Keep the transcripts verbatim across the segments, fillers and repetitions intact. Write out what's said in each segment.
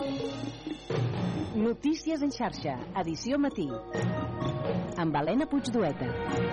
Notícies en xarxa, edició matí. Amb Helena Puigdueta.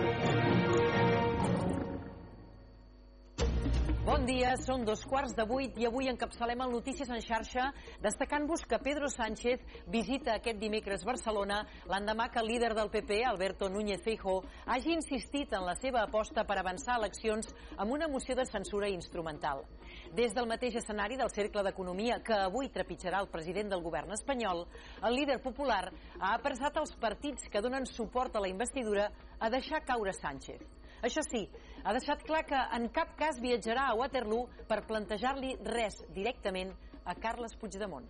Bon dia, són dos quarts de vuit i avui encapçalem el Notícies en xarxa destacant-vos que Pedro Sánchez visita aquest dimecres Barcelona l'endemà que el líder del P P, Alberto Núñez Feijóo, hagi insistit en la seva aposta per avançar eleccions amb una moció de censura instrumental. Des del mateix escenari del Cercle d'Economia que avui trepitjarà el president del govern espanyol, el líder popular ha apressat els partits que donen suport a la investidura a deixar caure Sánchez. Això sí, ha deixat clar que en cap cas viatjarà a Waterloo per plantejar-li res directament a Carles Puigdemont.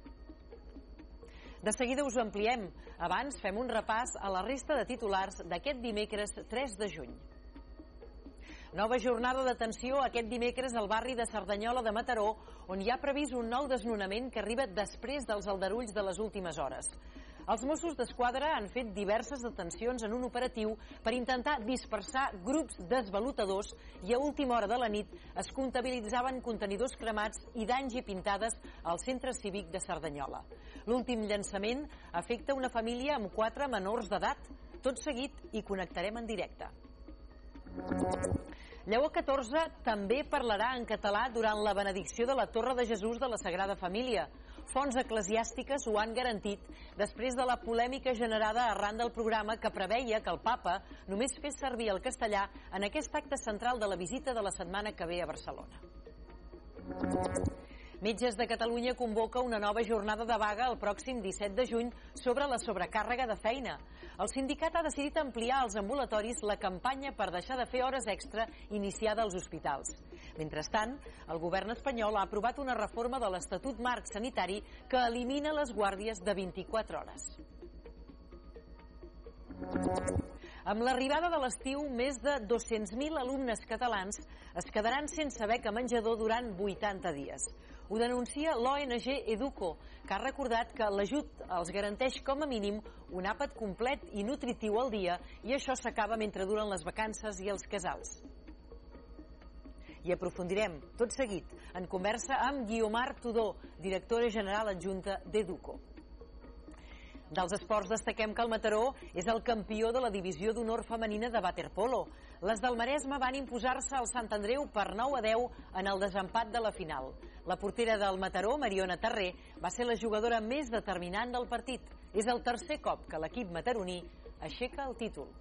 De seguida us ho ampliem. Abans fem un repàs a la resta de titulars d'aquest dimecres tres de juny. Nova jornada de tensió aquest dimecres al barri de Cerdanyola de Mataró, on hi ha previst un nou desnonament que arriba després dels aldarulls de les últimes hores. Els Mossos d'Esquadra han fet diverses detencions en un operatiu per intentar dispersar grups d'esvalotadors i a última hora de la nit es comptabilitzaven contenidors cremats i danys i pintades al centre cívic de Cerdanyola. L'últim llançament afecta una família amb quatre menors d'edat. Tot seguit hi connectarem en directe. Lleó catorze també parlarà en català durant la benedicció de la Torre de Jesús de la Sagrada Família. Fonts eclesiàstiques ho han garantit després de la polèmica generada arran del programa que preveia que el papa només fes servir el castellà en aquest acte central de la visita de la setmana que ve a Barcelona. Metges de Catalunya convoca una nova jornada de vaga el pròxim disset de juny sobre la sobrecàrrega de feina. El sindicat ha decidit ampliar als ambulatoris la campanya per deixar de fer hores extra iniciada als hospitals. Mentrestant, el govern espanyol ha aprovat una reforma de l'Estatut Marc Sanitari que elimina les guàrdies de vint-i-quatre hores. Amb l'arribada de l'estiu, més de dos-cents mil alumnes catalans es quedaran sense beca menjador durant vuitanta dies. Ho denuncia l'O N G Educo, que ha recordat que l'ajut els garanteix com a mínim un àpat complet i nutritiu al dia i això s'acaba mentre duren les vacances i els casals. I aprofundirem, tot seguit, en conversa amb Guiomar Tudó, directora general adjunta d'Educo. Dels esports destaquem que el Mataró és el campió de la divisió d'honor femenina de waterpolo. Les del Maresme van imposar-se al Sant Andreu per nou a deu en el desempat de la final. La portera del Mataró, Mariona Terré, va ser la jugadora més determinant del partit. És el tercer cop que l'equip mataroní aixeca el títol.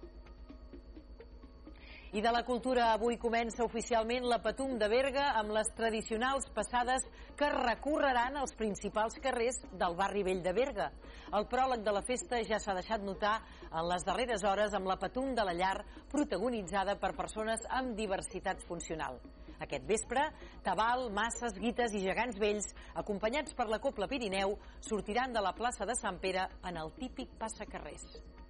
I de la cultura, avui comença oficialment la Patum de Berga amb les tradicionals passades que recorreran els principals carrers del barri vell de Berga. El pròleg de la festa ja s'ha deixat notar en les darreres hores amb la Patum de la Llar, protagonitzada per persones amb diversitat funcional. Aquest vespre, tabal, masses, guites i gegants vells, acompanyats per la Cobla Pirineu, sortiran de la plaça de Sant Pere en el típic passacarrers.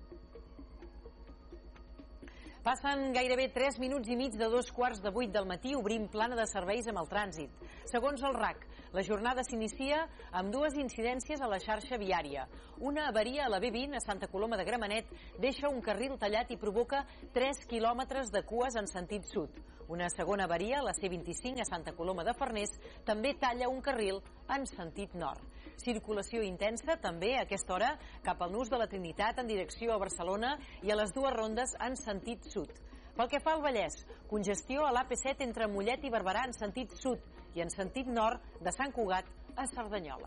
Passen gairebé tres minuts i mig de dos quarts de vuit del matí, obrim plana de serveis amb el trànsit. Segons el R A C, la jornada s'inicia amb dues incidències a la xarxa viària. Una avaria a la B vint a Santa Coloma de Gramenet deixa un carril tallat i provoca tres quilòmetres de cues en sentit sud. Una segona avaria a la C vint-i-cinc a Santa Coloma de Farners també talla un carril en sentit nord. Circulació intensa també a aquesta hora cap al Nus de la Trinitat en direcció a Barcelona i a les dues rondes en sentit sud. Pel que fa al Vallès, congestió a l'A P set entre Mollet i Barberà en sentit sud i en sentit nord de Sant Cugat a Cerdanyola.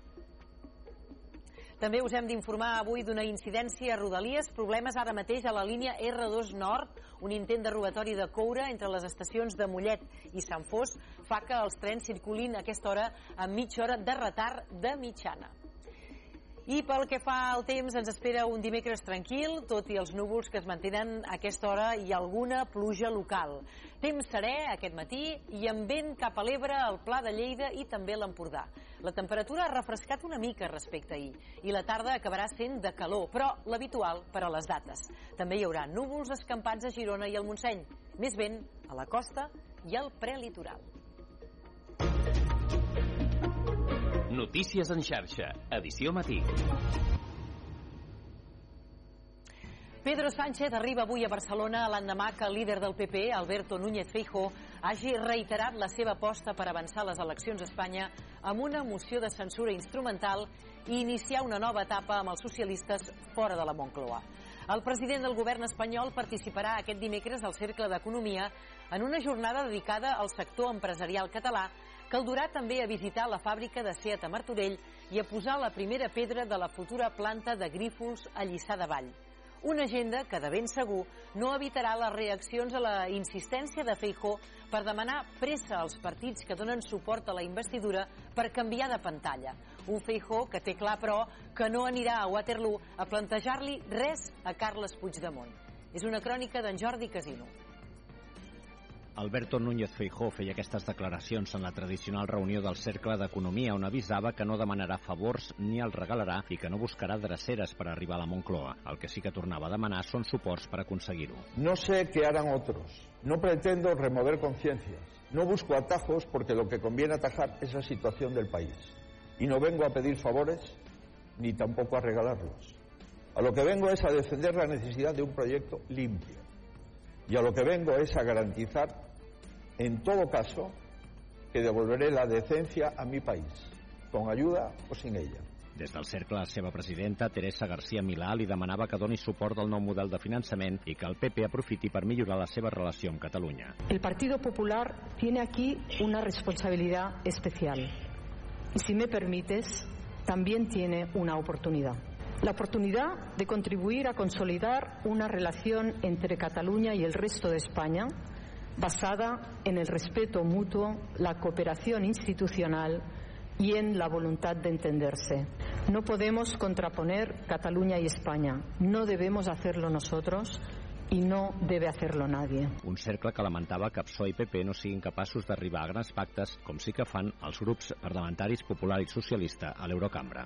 També us hem d'informar avui d'una incidència a Rodalies, problemes ara mateix a la línia R dos Nord, un intent de robatori de coure entre les estacions de Mollet i Sant Fos fa que els trens circulin a aquesta hora amb mitja hora de retard de mitjana. I pel que fa al temps, ens espera un dimecres tranquil, tot i els núvols que es mantenen a aquesta hora i alguna pluja local. Temps serè aquest matí i amb vent cap a l'Ebre, al Pla de Lleida i també a l'Empordà. La temperatura ha refrescat una mica respecte a ahir i la tarda acabarà sent de calor, però l'habitual per a les dates. També hi haurà núvols escampats a Girona i al Montseny, més vent a la costa i al prelitoral. Notícies en xarxa, edició matí. Pedro Sánchez arriba avui a Barcelona l'endemà que el líder del P P, Alberto Núñez Feijóo, hagi reiterat la seva aposta per avançar les eleccions a Espanya amb una moció de censura instrumental i iniciar una nova etapa amb els socialistes fora de la Moncloa. El president del govern espanyol participarà aquest dimecres al Cercle d'Economia en una jornada dedicada al sector empresarial català que el durà també a visitar la fàbrica de Seat a Martorell i a posar la primera pedra de la futura planta de Grífols a Lliçà de Vall. Una agenda que, de ben segur, no evitarà les reaccions a la insistència de Feijóo per demanar pressa als partits que donen suport a la investidura per canviar de pantalla. Un Feijóo que té clar, però, que no anirà a Waterloo a plantejar-li res a Carles Puigdemont. És una crònica d'en Jordi Casino. Alberto Núñez Feijóo feia aquestes declaracions en la tradicional reunió del Cercle d'Economia, on avisava que no demanarà favors ni els regalarà i que no buscarà dreceres per arribar a la Moncloa. El que sí que tornava a demanar són suports per aconseguir-ho. No sé qué harán otros. No pretendo remover conciencias. No busco atajos porque lo que conviene atajar es la situación del país. Y no vengo a pedir favores ni tampoco a regalarlos. A lo que vengo es a defender la necesidad de un proyecto limpio. Y a lo que vengo es a garantizar, en todo caso, que devolveré la decencia a mi país, con ayuda o sin ella. Des del cercle, la seva presidenta, Teresa García Milà, li demanava que doni suport al nou model de finançament i que el P P aprofiti per millorar la seva relació amb Catalunya. El Partido Popular tiene aquí una responsabilidad especial. Y si me permites, también tiene una oportunidad. La oportunidad de contribuir a consolidar una relación entre Cataluña y el resto de España basada en el respeto mutuo, la cooperación institucional y en la voluntad de entenderse. No podemos contraponer Cataluña y España. No debemos hacerlo nosotros i no debe hacerlo nadie. Un cercle que lamentava que P S O E i P P no siguin capaços d'arribar a grans pactes, com sí que fan els grups parlamentaris popular i socialista a l'Eurocambra.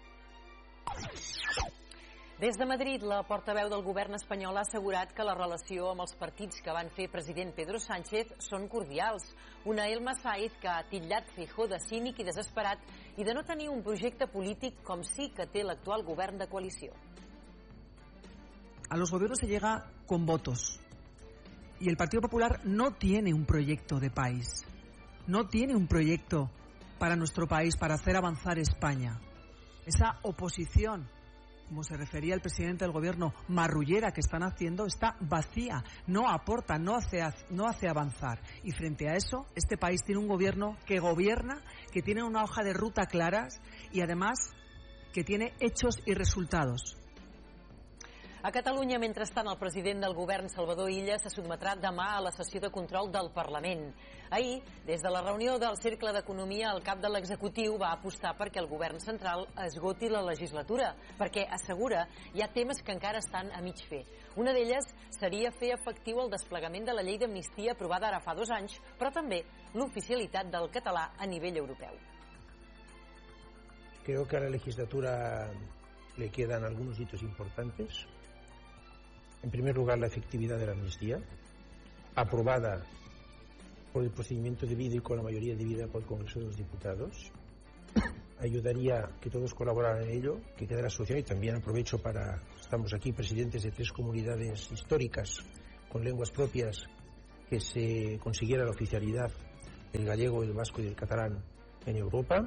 Des de Madrid, la portaveu del govern espanyol ha assegurat que la relació amb els partits que van fer president Pedro Sánchez són cordials. Una Elma Saiz que ha titllat Feijóo de cínic i desesperat i de no tenir un projecte polític com sí que té l'actual govern de coalició. A los gobiernos se llega con votos y el Partido Popular no tiene un proyecto de país, no tiene un proyecto para nuestro país, para hacer avanzar España. Esa oposición, como se refería el presidente del gobierno, marrullera que están haciendo, está vacía, no aporta, no hace, no hace avanzar. Y frente a eso, este país tiene un gobierno que gobierna, que tiene una hoja de ruta claras y además que tiene hechos y resultados. A Catalunya, mentrestant, el president del govern, Salvador Illa, se sotmetrà demà a la sessió de control del Parlament. Ahir, des de la reunió del Cercle d'Economia, el cap de l'executiu va apostar perquè el govern central esgoti la legislatura, perquè, assegura, hi ha temes que encara estan a mig fer. Una d'elles seria fer efectiu el desplegament de la llei d'amnistia aprovada ara fa dos anys, però també l'oficialitat del català a nivell europeu. Creo que a la legislatura le quedan algunos hitos importantes. En primer lugar, la efectividad de la amnistía, aprobada por el procedimiento debido y con la mayoría debida por el Congreso de los Diputados. Ayudaría que todos colaboraran en ello, que quedara solución. Y también aprovecho para, estamos aquí presidentes de tres comunidades históricas con lenguas propias, que se consiguiera la oficialidad del gallego, el vasco y el catalán en Europa.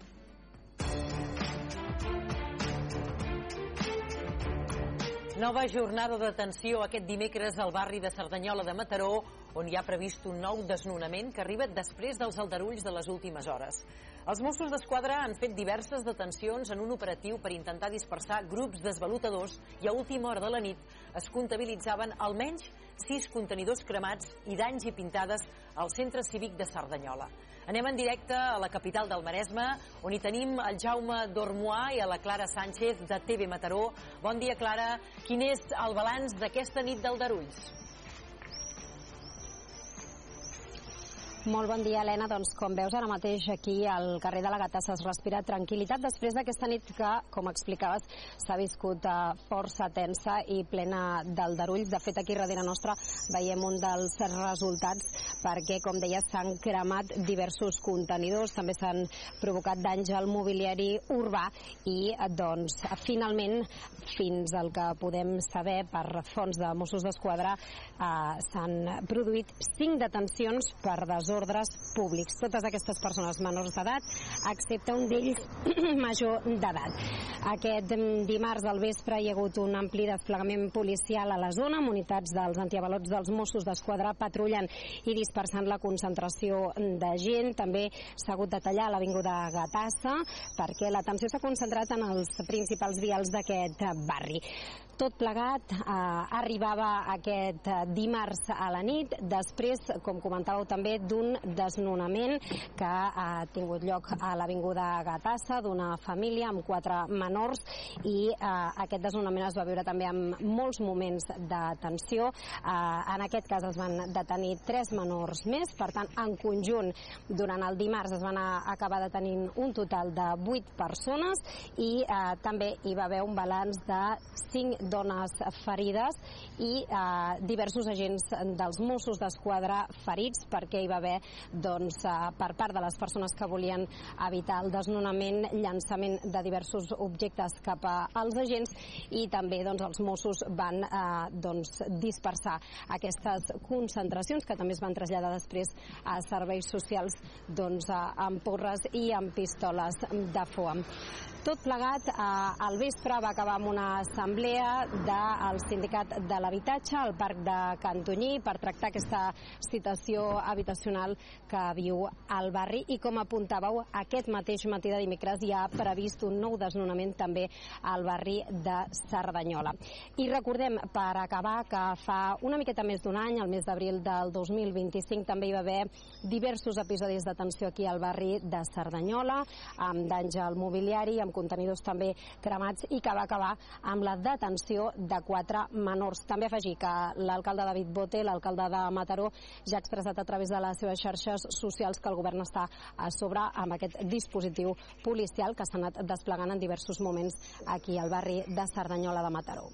Nova jornada de tensió aquest dimecres al barri de Cerdanyola de Mataró, on hi ha previst un nou desnonament que arriba després dels aldarulls de les últimes hores. Els Mossos d'Esquadra han fet diverses detencions en un operatiu per intentar dispersar grups desvalutadors i a última hora de la nit es comptabilitzaven almenys sis contenidors cremats i danys i pintades al centre cívic de Cerdanyola. Anem en directe a la capital del Maresme, on hi tenim el Jaume Dormois i a la Clara Sánchez de T V Mataró. Bon dia, Clara. Quin és el balanç d'aquesta nit d'aldarulls? Molt bon dia, Helena. Doncs com veus ara mateix aquí al carrer de la Gatassa es respira tranquil·litat després d'aquesta nit que, com explicaves, s'ha viscut força tensa i plena d'aldarulls. De fet, aquí darrere nostra veiem un dels resultats perquè, com deia, s'han cremat diversos contenidors, també s'han provocat danys al mobiliari urbà i, doncs, finalment, fins al que podem saber per fonts de Mossos d'Esquadra, eh, s'han produït cinc detencions per desordres públics. Totes aquestes persones menors d'edat, excepte un d'ells major d'edat. Aquest dimarts al vespre hi ha hagut un ampli desplegament policial a la zona, amb unitats dels antiavalots dels Mossos d'Esquadra patrullant i dispersant la concentració de gent. També s'ha hagut de tallar l'avinguda Gatassa perquè l'atenció s'ha concentrat en els principals vials d'aquest barri. Tot plegat eh, arribava aquest dimarts a la nit, després, com comentàveu també, d'un desnonament que ha tingut lloc a l'avinguda Gatassa d'una família amb quatre menors i eh, aquest desnonament es va viure també amb molts moments de tensió. Eh, en aquest cas es van detenir tres menors més, per tant, en conjunt, durant el dimarts es van acabar detenint un total de vuit persones i eh, també hi va haver un balanç de cinc dones ferides i eh, diversos agents dels Mossos d'Esquadra ferits perquè hi va haver, doncs, eh, per part de les persones que volien evitar el desnonament, llançament de diversos objectes cap als agents i també, doncs, els Mossos van eh, doncs, dispersar aquestes concentracions que també es van traslladar després a serveis socials, doncs, eh, amb porres i amb pistoles de foam. Tot plegat, eh, al vespre va acabar amb una assemblea del Sindicat de l'Habitatge al Parc de Cantonyí per tractar aquesta situació habitacional que viu al barri i, com apuntàveu, aquest mateix matí de dimecres hi ha previst un nou desnonament també al barri de Cerdanyola. I recordem, per acabar, que fa una miqueta més d'un any, el mes d'abril del dos mil vint-i-cinc, també hi va haver diversos episodis de tensió aquí al barri de Cerdanyola, amb danys al mobiliari, amb contenidors també cremats i que va acabar amb la detenció de quatre menors. També afegir que l'alcalde David Bote, l'alcalde de Mataró, ja ha expressat a través de les seves xarxes socials que el govern està a sobre amb aquest dispositiu policial que s'ha anat desplegant en diversos moments aquí al barri de Cerdanyola de Mataró.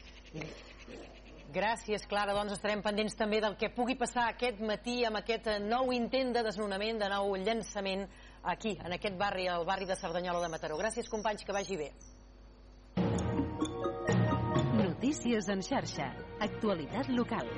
Gràcies, Clara. Doncs estarem pendents també del que pugui passar aquest matí amb aquest nou intent de desnonament, de nou llançament aquí, en aquest barri, el barri de Cerdanyola de Mataró. Gràcies, companys, que vagi bé. Notícies en xarxa. Actualitat local.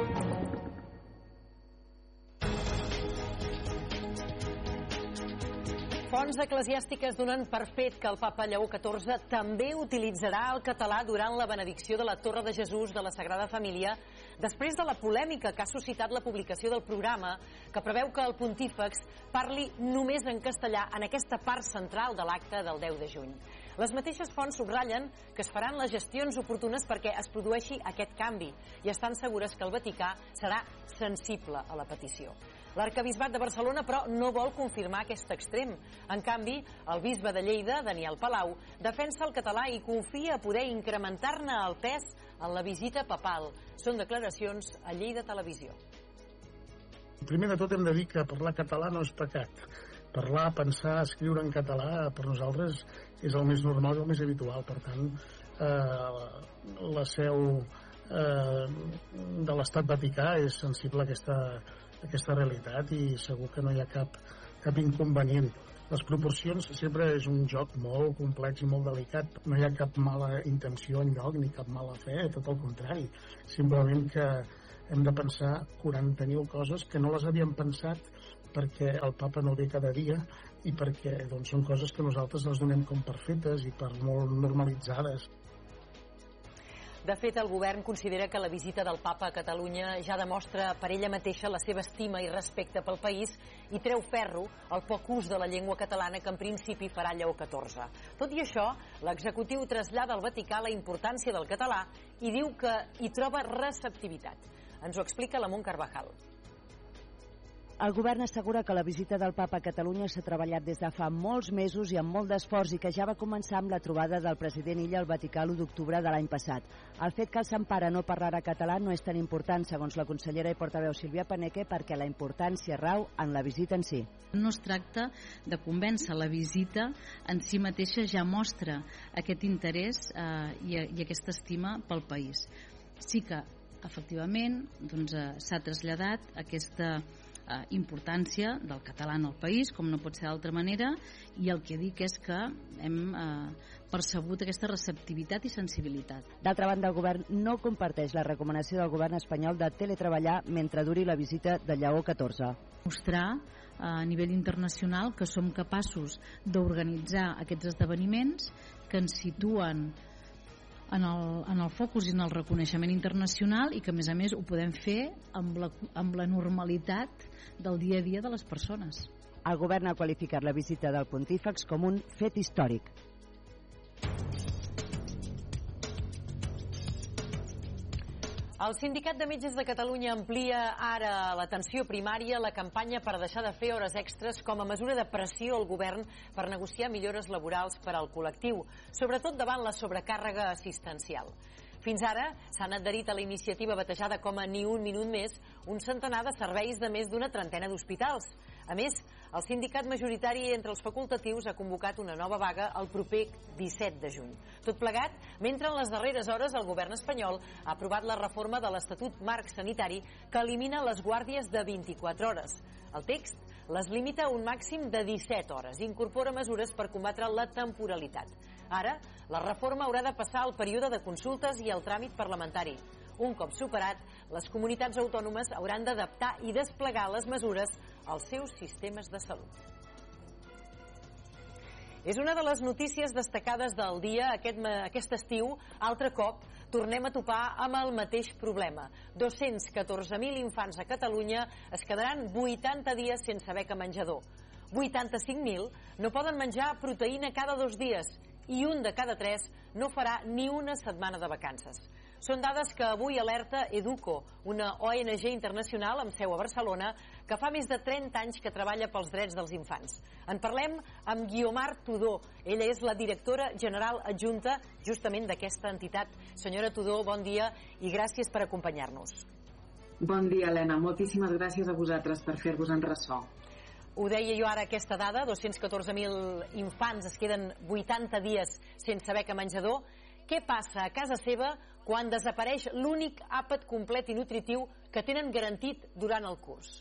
Fonts eclesiàstiques donen per fet que el papa Lleó catorze també utilitzarà el català durant la benedicció de la Torre de Jesús de la Sagrada Família després de la polèmica que ha suscitat la publicació del programa que preveu que el pontífex parli només en castellà en aquesta part central de l'acte del deu de juny. Les mateixes fonts subratllen que es faran les gestions oportunes perquè es produeixi aquest canvi i estan segures que el Vaticà serà sensible a la petició. L'arquebisbat de Barcelona, però, no vol confirmar aquest extrem. En canvi, el bisbe de Lleida, Daniel Palau, defensa el català i confia poder incrementar-ne el pes en la visita papal. Són declaracions a Lleida Televisió. Primer de tot hem de dir que parlar català no és pecat. Parlar, pensar, escriure en català per nosaltres és el més normal i el més habitual. Per tant, eh, la seu eh, de l'Estat Vaticà és sensible a aquesta, a aquesta realitat i segur que no hi ha cap, cap inconvenient. Les proporcions sempre és un joc molt complex i molt delicat. No hi ha cap mala intenció enlloc ni cap mala fe, tot el contrari. Simplement que hem de pensar quaranta mil coses que no les havíem pensat perquè el papa no ve cada dia i perquè doncs, són coses que nosaltres les donem com per fetes i per molt normalitzades. De fet, el govern considera que la visita del papa a Catalunya ja demostra per ella mateixa la seva estima i respecte pel país i treu ferro al poc ús de la llengua catalana que en principi farà Lleó catorze. Tot i això, l'executiu trasllada al Vaticà la importància del català i diu que hi troba receptivitat. Ens ho explica la Mont Carvajal. El govern assegura que la visita del papa a Catalunya s'ha treballat des de fa molts mesos i amb molt d'esforç i que ja va començar amb la trobada del president Illa al Vaticà l'u d'octubre de l'any passat. El fet que el Sant Pare no parlarà català no és tan important, segons la consellera i portaveu Sílvia Paneque, perquè la importància rau en la visita en si. No es tracta de convèncer, la visita en si mateixa ja mostra aquest interès eh, i, i aquesta estima pel país. Sí que, efectivament, doncs, eh, s'ha traslladat aquesta Eh, importància del català en el país, com no pot ser d'altra manera, i el que dic és que hem eh, percebut aquesta receptivitat i sensibilitat. D'altra banda, el govern no comparteix la recomanació del govern espanyol de teletreballar mentre duri la visita de Lleó catorze. Mostrar eh, a nivell internacional que som capaços d'organitzar aquests esdeveniments que ens situen en el, en el focus i en el reconeixement internacional i que, a més a més, ho podem fer amb la, amb la normalitat del dia a dia de les persones. El govern ha qualificat la visita del pontífex com un fet històric. El Sindicat de Metges de Catalunya amplia ara a l'atenció primària la campanya per deixar de fer hores extres com a mesura de pressió al govern per negociar millores laborals per al col·lectiu, sobretot davant la sobrecàrrega assistencial. Fins ara s'han adherit a la iniciativa batejada com a Ni un minut més un centenar de serveis de més d'una trentena d'hospitals. A més, el sindicat majoritari entre els facultatius ha convocat una nova vaga el proper disset de juny. Tot plegat, mentre en les darreres hores el govern espanyol ha aprovat la reforma de l'Estatut Marc Sanitari que elimina les guàrdies de vint-i-quatre hores. El text les limita a un màxim de disset hores i incorpora mesures per combatre la temporalitat. Ara, la reforma haurà de passar al període de consultes i al tràmit parlamentari. Un cop superat, les comunitats autònomes hauran d'adaptar i desplegar les mesures als seus sistemes de salut. És una de les notícies destacades del dia. Aquest, aquest estiu, altre cop, tornem a topar amb el mateix problema. dos-cents catorze mil infants a Catalunya es quedaran vuitanta dies sense beca menjador. vuitanta-cinc mil no poden menjar proteïna cada dos dies i un de cada tres no farà ni una setmana de vacances. Són dades que avui alerta Educo, una O N G internacional amb seu a Barcelona, que fa més de trenta anys que treballa pels drets dels infants. En parlem amb Guiomar Tudó. Ella és la directora general adjunta justament d'aquesta entitat. Senyora Tudó, bon dia i gràcies per acompanyar-nos. Bon dia, Helena. Moltíssimes gràcies a vosaltres per fer-vos en ressò. Ho deia jo ara, aquesta dada, dos-cents catorze mil infants es queden vuitanta dies sense beca menjador. Què passa a casa seva quan desapareix l'únic àpat complet i nutritiu que tenen garantit durant el curs?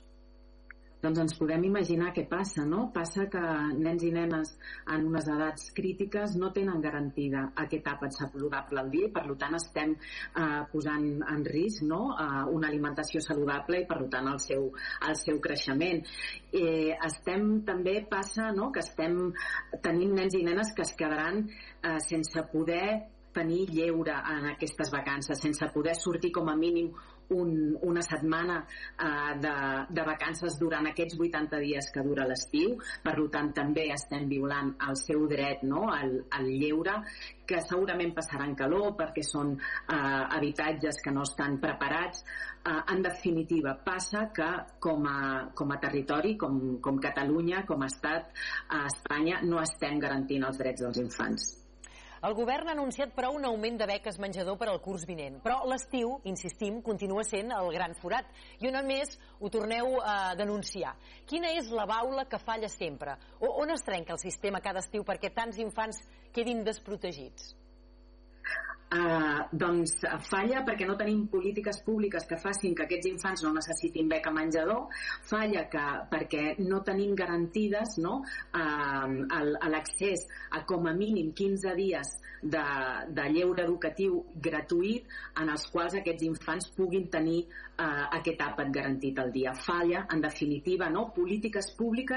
Doncs ens podem imaginar què passa, no? Passa que nens i nenes en unes edats crítiques no tenen garantida aquest àpat saludable al dia i per tant estem eh, posant en risc, no? eh, una alimentació saludable i per tant el seu, el seu creixement. Eh, estem també passa, no? Que estem tenint nens i nenes que es quedaran eh, sense poder tenir lleure en aquestes vacances, sense poder sortir com a mínim un, una setmana eh, de, de vacances durant aquests vuitanta dies que dura l'estiu. Per tant, també estem violant el seu dret, no? al, al lleure, que segurament passaran calor perquè són eh, habitatges que no estan preparats. Eh, en definitiva, passa que com a, com a territori, com, com Catalunya, com a estat, a Espanya, no estem garantint els drets dels infants. El govern ha anunciat però un augment de beques menjador per al curs vinent, però l'estiu, insistim, continua sent el gran forat. I on més ho torneu a denunciar. Quina és la baula que falla sempre? O on es trenca el sistema cada estiu perquè tants infants quedin desprotegits? Uh, doncs falla perquè no tenim polítiques públiques que facin que aquests infants no necessitin beca menjador, falla que, perquè no tenim garantides, no? uh, l'accés a com a mínim quinze dies de, de lleure educatiu gratuït en els quals aquests infants puguin tenir uh, aquest àpat garantit al dia. Falla, en definitiva, no? Polítiques públiques